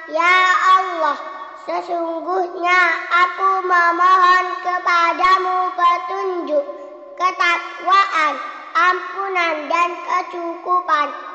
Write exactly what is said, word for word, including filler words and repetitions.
Ya Allah, sesungguhnya aku memohon kepadamu petunjuk, ketakwaan, ampunan dan kecukupan.